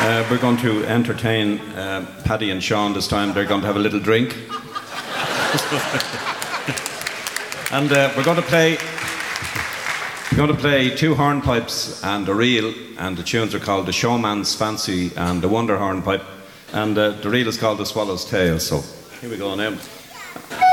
We're going to entertain Paddy and Sean this time. They're going to have a little drink. And we're going to play two hornpipes and a reel, and the tunes are called The Showman's Fancy and The Wonder Hornpipe, and the reel is called The Swallow's Tail. So here we go now.